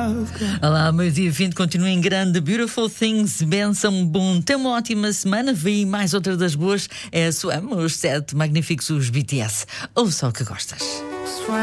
Olá, meio-dia 20, continua em grande. Beautiful Things, benção, bom. Tem uma ótima semana. Vi mais outra das boas. É a Swam, os 7 magníficos, os BTS. Ouve só o que gostas.